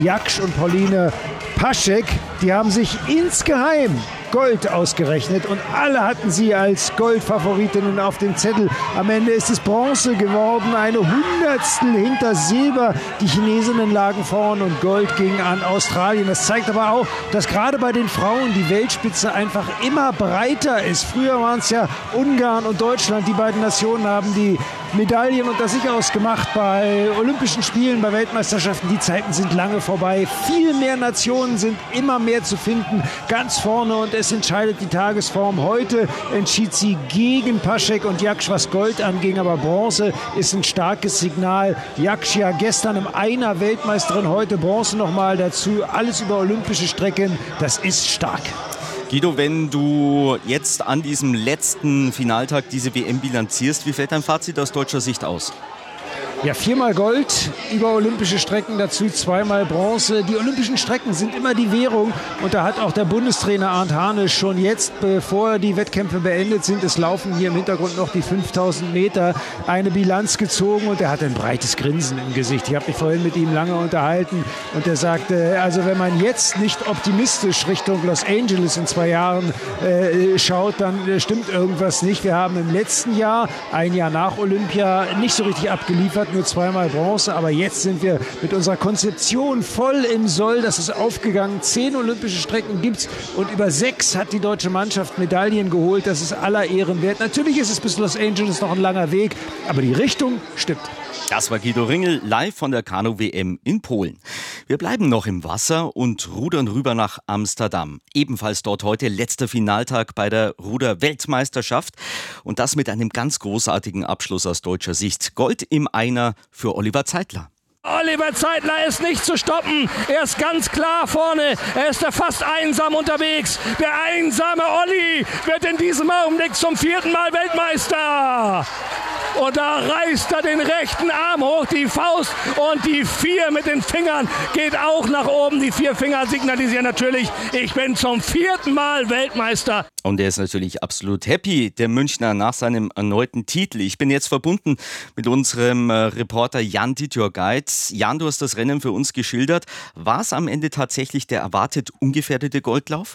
Jaksch und Pauline Paschek, die haben sich insgeheim Gold ausgerechnet und alle hatten sie als Goldfavoritinnen auf dem Zettel. Am Ende ist es Bronze geworden, eine Hundertstel hinter Silber. Die Chinesinnen lagen vorn und Gold ging an Australien. Das zeigt aber auch, dass gerade bei den Frauen die Weltspitze einfach immer breiter ist. Früher waren es ja Ungarn und Deutschland. Die beiden Nationen haben die Medaillen unter sich ausgemacht bei Olympischen Spielen, bei Weltmeisterschaften. Die Zeiten sind lange vorbei. Viel mehr Nationen sind immer mehr zu finden, ganz vorne, und es entscheidet die Tagesform. Heute entschied sie gegen Paschek und Jaksch, was Gold anging, aber Bronze ist ein starkes Signal. Jaksch ja gestern im Einer Weltmeisterin, heute Bronze nochmal dazu. Alles über olympische Strecken, das ist stark. Guido, wenn du jetzt an diesem letzten Finaltag diese WM bilanzierst, wie fällt dein Fazit aus deutscher Sicht aus? Ja, 4-mal Gold über olympische Strecken, dazu 2-mal Bronze. Die olympischen Strecken sind immer die Währung, und da hat auch der Bundestrainer Arndt Harnisch schon jetzt, bevor die Wettkämpfe beendet sind, es laufen hier im Hintergrund noch die 5000 Meter, eine Bilanz gezogen, und er hat ein breites Grinsen im Gesicht. Ich habe mich vorhin mit ihm lange unterhalten und er sagte, also wenn man jetzt nicht optimistisch Richtung Los Angeles in 2 Jahren schaut, dann stimmt irgendwas nicht. Wir haben im letzten Jahr, ein Jahr nach Olympia, nicht so richtig abgeliefert, nur 2-mal Bronze, aber jetzt sind wir mit unserer Konzeption voll im Soll. Das ist aufgegangen. 10 olympische Strecken gibt's und über 6 hat die deutsche Mannschaft Medaillen geholt. Das ist aller Ehren wert. Natürlich ist es bis Los Angeles noch ein langer Weg, aber die Richtung stimmt. Das war Guido Ringel live von der Kanu-WM in Polen. Wir bleiben noch im Wasser und rudern rüber nach Amsterdam. Ebenfalls dort heute letzter Finaltag bei der Ruder-Weltmeisterschaft. Und das mit einem ganz großartigen Abschluss aus deutscher Sicht. Gold im Einer für Oliver Zeitler. Oliver Zeitler ist nicht zu stoppen. Er ist ganz klar vorne. Er ist da fast einsam unterwegs. Der einsame Olli wird in diesem Augenblick zum 4. Mal Weltmeister. Und da reißt er den rechten Arm hoch, die Faust, und die 4 mit den Fingern geht auch nach oben. Die 4 Finger signalisieren natürlich, ich bin zum 4. Mal Weltmeister. Und er ist natürlich absolut happy, der Münchner, nach seinem erneuten Titel. Ich bin jetzt verbunden mit unserem Reporter Jan Dittjorgeit. Jan, du hast das Rennen für uns geschildert. War es am Ende tatsächlich der erwartet ungefährdete Goldlauf?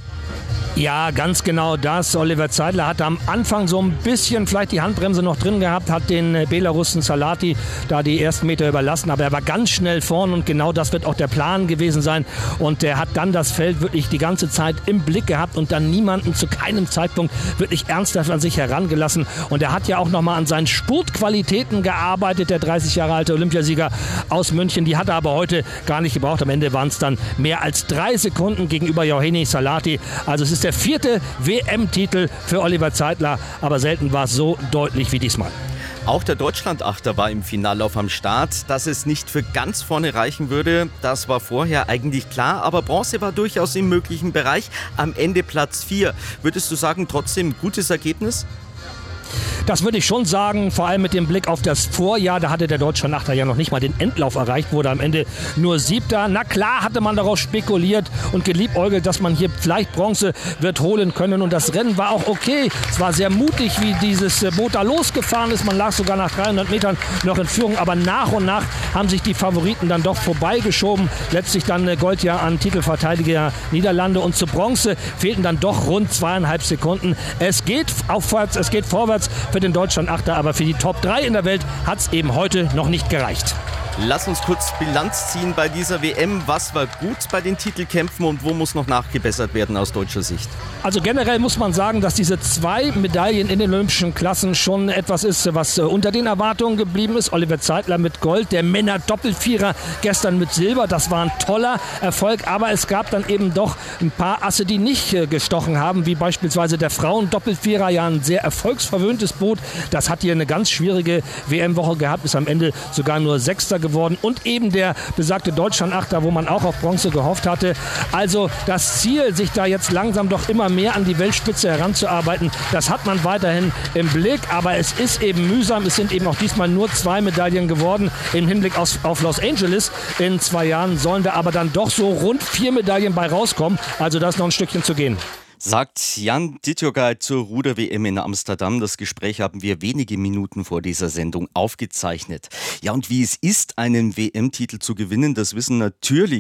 Ja, ganz genau das. Oliver Zeitler hat am Anfang so ein bisschen vielleicht die Handbremse noch drin gehabt, hat den Belarussen Salati da die ersten Meter überlassen, aber er war ganz schnell vorn und genau das wird auch der Plan gewesen sein. Und der hat dann das Feld wirklich die ganze Zeit im Blick gehabt und dann niemanden zu keinem Zeitpunkt wirklich ernsthaft an sich herangelassen. Und er hat ja auch nochmal an seinen Spurtqualitäten gearbeitet, der 30 Jahre alte Olympiasieger aus München. Die hat er aber heute gar nicht gebraucht. Am Ende waren es dann mehr als 3 Sekunden gegenüber Johannes Salati. Also es ist der 4. WM-Titel für Oliver Zeitler, aber selten war es so deutlich wie diesmal. Auch der Deutschland-Achter war im Finallauf am Start. Dass es nicht für ganz vorne reichen würde, das war vorher eigentlich klar, aber Bronze war durchaus im möglichen Bereich. Am Ende Platz 4. Würdest du sagen, trotzdem gutes Ergebnis? Das würde ich schon sagen, vor allem mit dem Blick auf das Vorjahr. Da hatte der Deutschland-Achter ja noch nicht mal den Endlauf erreicht, wurde am Ende nur 7. Na klar hatte man darauf spekuliert und geliebäugelt, dass man hier vielleicht Bronze wird holen können. Und das Rennen war auch okay. Es war sehr mutig, wie dieses Boot da losgefahren ist. Man lag sogar nach 300 Metern noch in Führung. Aber nach und nach haben sich die Favoriten dann doch vorbeigeschoben. Letztlich dann Gold ja an Titelverteidiger Niederlande. Und zu Bronze fehlten dann doch rund 2,5 Sekunden. Es geht aufwärts, es geht vorwärts für den Deutschland-Achter, aber für die Top 3 in der Welt hat es eben heute noch nicht gereicht. Lass uns kurz Bilanz ziehen bei dieser WM. Was war gut bei den Titelkämpfen und wo muss noch nachgebessert werden aus deutscher Sicht? Also generell muss man sagen, dass diese 2 Medaillen in den olympischen Klassen schon etwas ist, was unter den Erwartungen geblieben ist. Oliver Zeitler mit Gold, der Männer-Doppelvierer gestern mit Silber. Das war ein toller Erfolg, aber es gab dann eben doch ein paar Asse, die nicht gestochen haben, wie beispielsweise der Frauen-Doppelvierer, ja ein sehr erfolgsverwöhntes Boot. Das hat hier eine ganz schwierige WM-Woche gehabt, ist am Ende sogar nur 6. geworden und eben der besagte Deutschland-Achter, wo man auch auf Bronze gehofft hatte. Also das Ziel, sich da jetzt langsam doch immer mehr an die Weltspitze heranzuarbeiten, das hat man weiterhin im Blick, aber es ist eben mühsam. Es sind eben auch diesmal nur 2 Medaillen geworden im Hinblick auf Los Angeles. In 2 Jahren sollen da aber dann doch so rund 4 Medaillen bei rauskommen. Also da ist noch ein Stückchen zu gehen. Sagt Jan Dittjorgeit zur Ruder-WM in Amsterdam. Das Gespräch haben wir wenige Minuten vor dieser Sendung aufgezeichnet. Ja, und wie es ist, einen WM-Titel zu gewinnen, das wissen natürlich